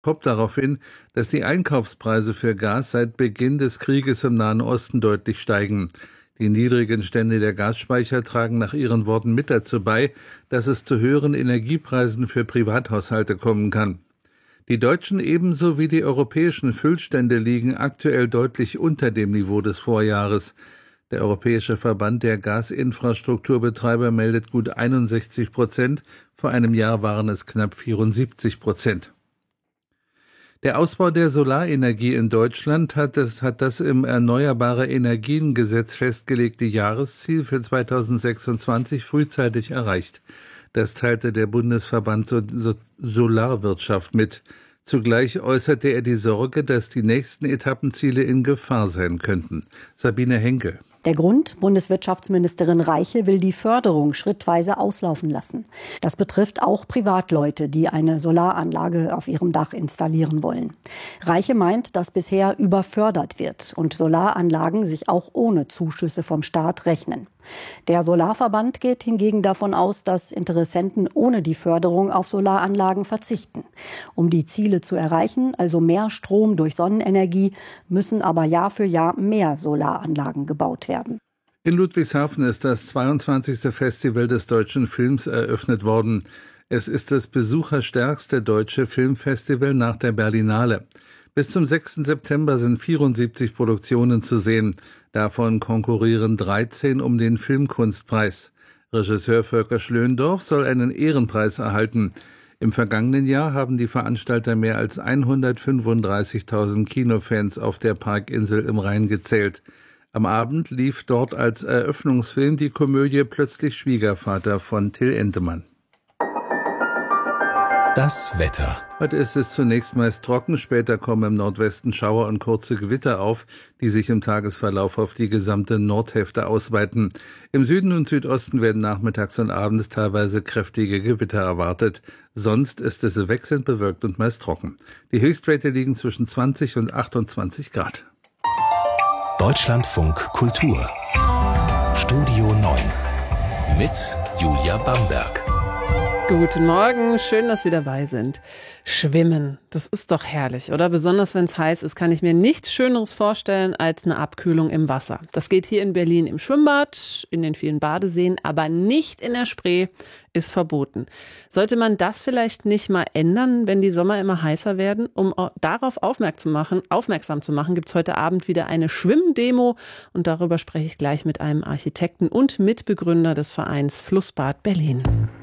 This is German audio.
Kommt darauf hin, dass die Einkaufspreise für Gas seit Beginn des Krieges im Nahen Osten deutlich steigen. Die niedrigen Stände der Gasspeicher tragen nach ihren Worten mit dazu bei, dass es zu höheren Energiepreisen für Privathaushalte kommen kann. Die deutschen ebenso wie die europäischen Füllstände liegen aktuell deutlich unter dem Niveau des Vorjahres. Der Europäische Verband der Gasinfrastrukturbetreiber meldet gut 61%, vor einem Jahr waren es knapp 74%. Der Ausbau der Solarenergie in Deutschland hat das im Erneuerbare-Energien-Gesetz festgelegte Jahresziel für 2026 frühzeitig erreicht. Das teilte der Bundesverband Solarwirtschaft mit. Zugleich äußerte er die Sorge, dass die nächsten Etappenziele in Gefahr sein könnten. Sabine Henkel. Der Grund: Bundeswirtschaftsministerin Reiche will die Förderung schrittweise auslaufen lassen. Das betrifft auch Privatleute, die eine Solaranlage auf ihrem Dach installieren wollen. Reiche meint, dass bisher überfördert wird und Solaranlagen sich auch ohne Zuschüsse vom Staat rechnen. Der Solarverband geht hingegen davon aus, dass Interessenten ohne die Förderung auf Solaranlagen verzichten. Um die Ziele zu erreichen, also mehr Strom durch Sonnenenergie, müssen aber Jahr für Jahr mehr Solaranlagen gebaut werden. In Ludwigshafen ist das 22. Festival des deutschen Films eröffnet worden. Es ist das besucherstärkste deutsche Filmfestival nach der Berlinale. Bis zum 6. September sind 74 Produktionen zu sehen. Davon konkurrieren 13 um den Filmkunstpreis. Regisseur Volker Schlöndorff soll einen Ehrenpreis erhalten. Im vergangenen Jahr haben die Veranstalter mehr als 135.000 Kinofans auf der Parkinsel im Rhein gezählt. Am Abend lief dort als Eröffnungsfilm die Komödie Plötzlich Schwiegervater von Till Entemann. Das Wetter. Heute ist es zunächst meist trocken, später kommen im Nordwesten Schauer und kurze Gewitter auf, die sich im Tagesverlauf auf die gesamte Nordhälfte ausweiten. Im Süden und Südosten werden nachmittags und abends teilweise kräftige Gewitter erwartet. Sonst ist es wechselnd bewölkt und meist trocken. Die Höchstwerte liegen zwischen 20 und 28 Grad. Deutschlandfunk Kultur. Studio 9 mit Julia Bamberg. Guten Morgen, schön, dass Sie dabei sind. Schwimmen, das ist doch herrlich, oder? Besonders wenn es heiß ist, kann ich mir nichts Schöneres vorstellen als eine Abkühlung im Wasser. Das geht hier in Berlin im Schwimmbad, in den vielen Badeseen, aber nicht in der Spree, ist verboten. Sollte man das vielleicht nicht mal ändern, wenn die Sommer immer heißer werden? Um darauf aufmerksam zu machen, gibt es heute Abend wieder eine Schwimmdemo und darüber spreche ich gleich mit einem Architekten und Mitbegründer des Vereins Flussbad Berlin.